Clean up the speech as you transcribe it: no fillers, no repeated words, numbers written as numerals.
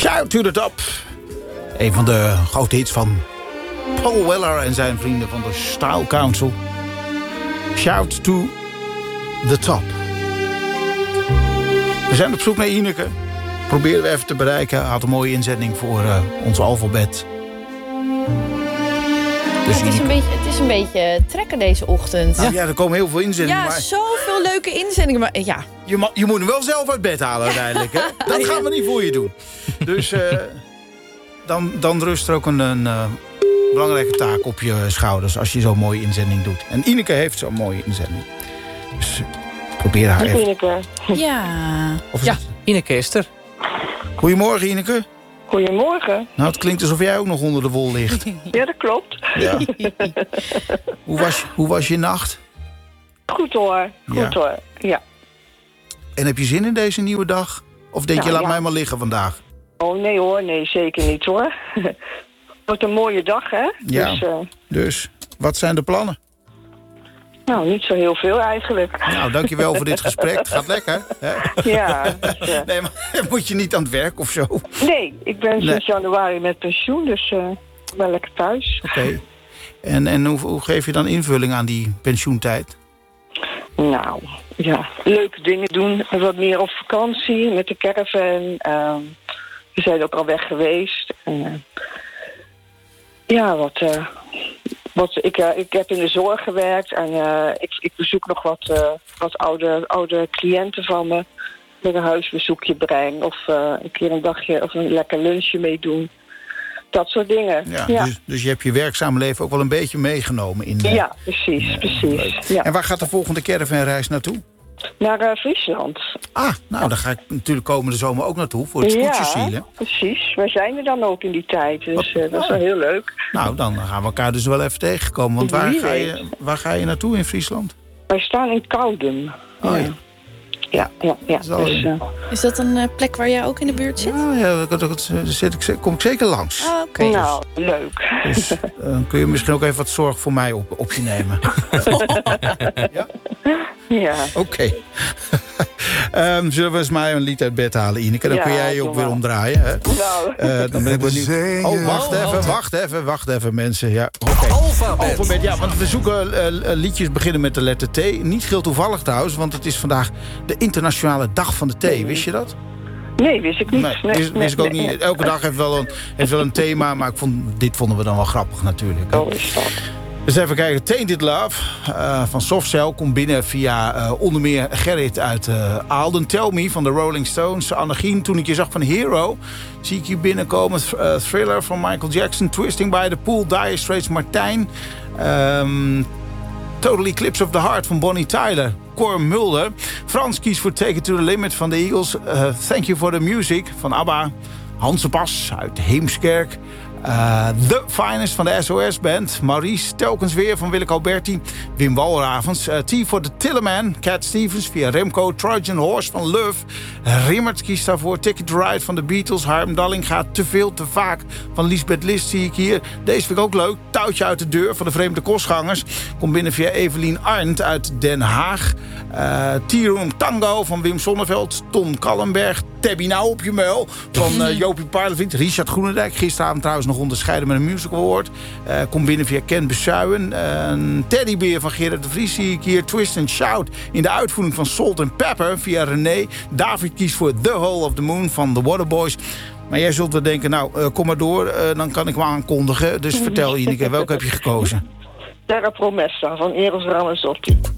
Shout to the Top. Een van de grote hits van Paul Weller en zijn vrienden van de Style Council. Shout to the Top. We zijn op zoek naar Ineke. Proberen we even te bereiken. Had een mooie inzending voor ons alfabet. Dus het is een beetje trekken deze ochtend. Ja, er komen heel veel inzendingen. Ja, maar zoveel leuke inzendingen. Maar ja. je moet hem wel zelf uit bed halen uiteindelijk. Hè? Dat gaan we niet voor je doen. Dus dan rust er ook een belangrijke taak op je schouders als je zo'n mooie inzending doet. En Ineke heeft zo'n mooie inzending. Dus probeer haar even. Ineke. Ja. Ineke is er. Goedemorgen, Ineke. Goedemorgen. Nou, het klinkt alsof jij ook nog onder de wol ligt. Ja, dat klopt. Ja. Hoe was je nacht? Goed hoor. Goed hoor. Ja. En heb je zin in deze nieuwe dag? Of denk je, laat mij maar liggen vandaag? Oh nee hoor, nee, zeker niet hoor. Het wordt een mooie dag, hè? Ja, dus wat zijn de plannen? Nou, niet zo heel veel eigenlijk. Nou, dankjewel voor dit gesprek. Het gaat lekker. Hè? Ja. Dus, nee, maar moet je niet aan het werk of zo? Nee, ik ben sinds januari met pensioen, dus ik ben lekker thuis. Oké. En hoe geef je dan invulling aan die pensioentijd? Nou, ja, leuke dingen doen. Wat meer op vakantie met de caravan. We zijn ook al weg geweest. Ik heb in de zorg gewerkt en ik bezoek nog wat oude cliënten van me. Met een huisbezoekje breng of een keer een dagje of een lekker lunchje meedoen. Dat soort dingen. Ja. Dus je hebt je werkzaam leven ook wel een beetje meegenomen in. Ja, precies. Ja. En waar gaat de volgende caravanreis naartoe? Naar Friesland. Nou, daar ga ik natuurlijk komende zomer ook naartoe voor het scootjesielen. Ja, precies. Wij zijn er dan ook in die tijd, dus dat is wel heel leuk. Nou, dan gaan we elkaar dus wel even tegenkomen. Want waar ga je naartoe in Friesland? Wij staan in Koudem. Oh ja. Ja. Dus, is dat een plek waar jij ook in de buurt zit? Ja, kom ik zeker langs. Oké. Nou, leuk. Dus kun je misschien ook even wat zorg voor mij op je nemen. Ja? Ja. Oké. Zullen we eens maar een lied uit bed halen, Ineke? Dan kun jij je ook weer omdraaien. Hè? Nou. Dan ben ik benieuwd. Wacht even, mensen. Ja. Okay. Alfabet. Ja, want we zoeken liedjes beginnen met de letter T. Niet heel toevallig trouwens, want het is vandaag de internationale dag van de thee. Wist je dat? Nee, wist ik niet. Wist ik ook niet. Elke dag heeft wel een thema, maar dit vonden we dan wel grappig natuurlijk. Hè? Oh, is dat. Dus even kijken. Tainted Love van Softcell komt binnen via onder meer Gerrit uit Aalden. Tell Me van de Rolling Stones. Annegien, Toen ik je zag van Hero, zie ik hier binnenkomen. Thriller van Michael Jackson. Twisting by the Pool, Dire Straits, Martijn. Total Eclipse of the Heart van Bonnie Tyler. Cor Mulder. Frans kiest voor Take It to the Limit van de Eagles. Thank You for the Music van ABBA. Hanse Pas uit Heemskerk. The Finest van de SOS Band. Maurice telkens weer van Willeke Alberti. Wim Walravens. T voor de Tilleman. Cat Stevens via Remco. Trojan Horse van Love. Rimmert kiest daarvoor. Ticket to Ride van de Beatles. Harm Dalling gaat Te veel te vaak van Lisbeth List zie ik hier. Deze vind ik ook leuk. Touwtje uit de deur van de Vreemde Kostgangers. Komt binnen via Evelien Arndt uit Den Haag. Tea Room Tango van Wim Sonneveld. Ton Kallenberg. Tabby nou op je muil van Jopie Paardenvliet. Richard Groenendijk. Gisteravond trouwens nog onderscheiden met een musical award. Komt binnen via Ken Besuijen. Teddybeer van Gerard de Vries zie ik hier. Twist and Shout in de uitvoering van Salt and Pepper via René. David kiest voor The Hole of the Moon van The Waterboys. Maar jij zult wel denken, nou, kom maar door. Dan kan ik me aankondigen. Dus vertel Ineke, welke heb je gekozen? Terra Promessa van Eros Ramazzotti.